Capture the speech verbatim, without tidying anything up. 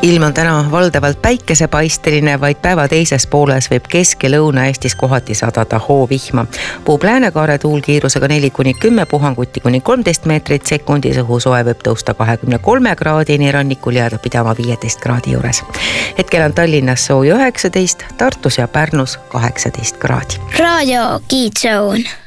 ilm on täna valdavalt päikesepaisteline, vaid päeva teises pooles võib Kesk- ja Lõuna-Eestis kohati sadada hoovihma. Puhub läänekaare tuulkiirusega neli kuni kümme, puhanguti kuni kolmteist meetrit sekundis, õhusoe võib tõusta kahekümne kolme kraadini, rannikul jääda pidama viieteist kraadi juures. Hetkel on Tallinnas sooja üheksateist, Tartus ja Pärnus kaheksateist kraadi. Raadio Kids Zone.